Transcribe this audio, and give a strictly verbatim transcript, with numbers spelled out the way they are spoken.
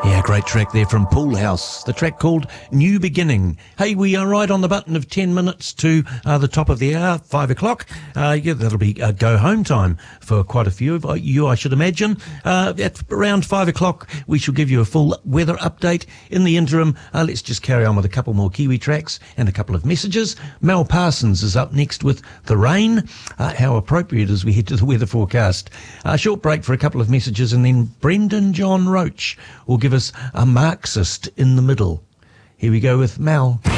Yeah, great track there from Pool House, the track called New Beginning. Hey, we are right on the button of ten minutes to uh, the top of the hour, five o'clock. Uh, yeah, that'll be uh, go home time for quite a few of you, I should imagine. Uh, at around five o'clock, we shall give you a full weather update. In the interim, uh, let's just carry on with a couple more Kiwi tracks and a couple of messages. Mel Parsons is up next with The Rain. Uh, how appropriate as we head to the weather forecast. A short break for a couple of messages, and then Brendan John Roach will give us a Marxist in the middle. Here we go with Mal.